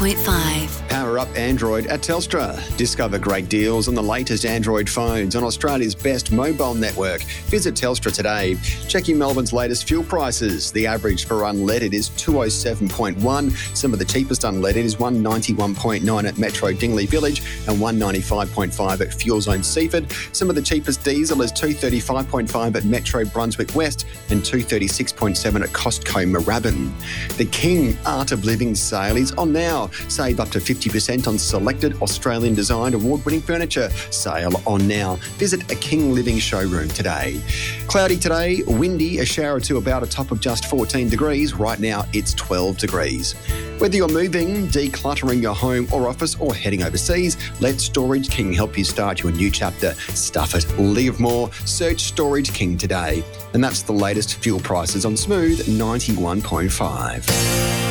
91.5. Power up Android at Telstra. Discover great deals on the latest Android phones on Australia's best mobile network. Visit Telstra today. Checking Melbourne's latest fuel prices. The average for unleaded is 207.1. Some of the cheapest unleaded is 191.9 at Metro Dingley Village and 195.5 at Fuel Zone Seaford. Some of the cheapest diesel is 235.5 at Metro Brunswick West and 236.7 at Costco Moorabbin. The King Art of Living sale is on now. Save up to 50% on selected Australian designed award-winning furniture. Sale on now. Visit a King Living showroom today. Cloudy today, windy, a shower or two about, a top of just 14 degrees. Right now it's 12 degrees. Whether you're moving, decluttering your home or office, or heading overseas, let Storage King help you start your new chapter. Stuff it, live more. Search Storage King today. And that's the latest fuel prices on Smooth 91.5.